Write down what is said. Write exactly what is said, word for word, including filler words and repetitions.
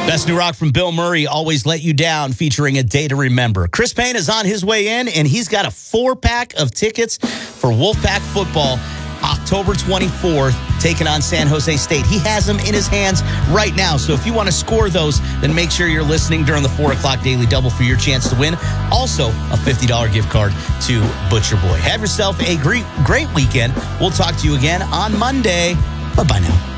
Best new rock from Bill Murray, Always Let You Down, featuring A Day to Remember. Chris Payne is on his way in, and he's got a four-pack of tickets for Wolfpack football October twenty-fourth, taking on San Jose State. He has them in his hands right now. So if you want to score those, then make sure you're listening during the four o'clock Daily Double for your chance to win. Also, a fifty dollars gift card to Butcher Boy. Have yourself a great, great weekend. We'll talk to you again on Monday. Bye-bye now.